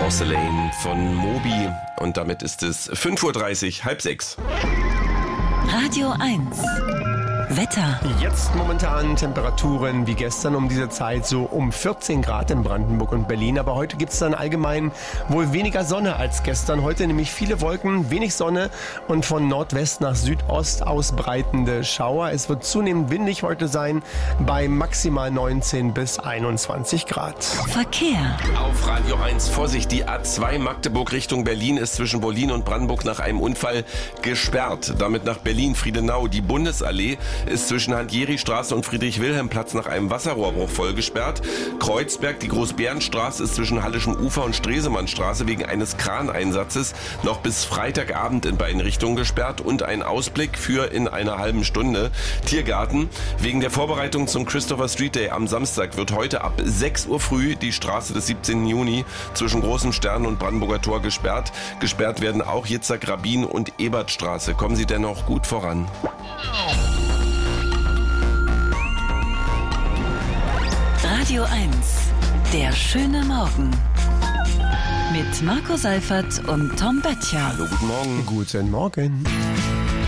Across the Lane von Moby. Und damit ist es 5:30 Uhr, halb sechs. Radio 1. Wetter. Jetzt momentan Temperaturen wie gestern um diese Zeit so um 14 Grad in Brandenburg und Berlin. Aber heute gibt es dann allgemein wohl weniger Sonne als gestern. Heute nämlich viele Wolken, wenig Sonne und von Nordwest nach Südost ausbreitende Schauer. Es wird zunehmend windig heute sein bei maximal 19 bis 21 Grad. Verkehr. Auf Radio 1 Vorsicht, die A2 Magdeburg Richtung Berlin ist zwischen Berlin und Brandenburg nach einem Unfall gesperrt. Damit nach Berlin Friedenau. Die Bundesallee ist zwischen Hand-Jeri-Straße und Friedrich-Wilhelm-Platz nach einem Wasserrohrbruch voll gesperrt. Kreuzberg, die Großbärenstraße ist zwischen Hallischem Ufer und Stresemannstraße wegen eines Kraneinsatzes noch bis Freitagabend in beiden Richtungen gesperrt und ein Ausblick für in einer halben Stunde. Tiergarten. Wegen der Vorbereitung zum Christopher Street Day am Samstag wird heute ab 6 Uhr früh die Straße des 17. Juni zwischen Großem Stern und Brandenburger Tor gesperrt. Gesperrt werden auch Jitzak, Rabin und Ebertstraße. Kommen Sie dennoch gut voran. Radio 1. Der schöne Morgen. Mit Marco Seifert und Tom Böttcher. Hallo, guten Morgen. Guten Morgen.